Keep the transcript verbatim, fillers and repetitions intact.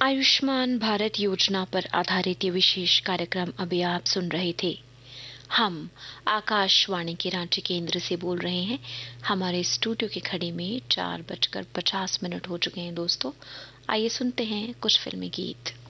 आयुष्मान भारत योजना पर आधारित ये विशेष कार्यक्रम अभी आप सुन रहे थे। हम आकाशवाणी के रांची केंद्र से बोल रहे हैं। हमारे स्टूडियो की घड़ी में चार बजकर पचास मिनट हो चुके हैं दोस्तों। आइए सुनते हैं कुछ फिल्मी गीत।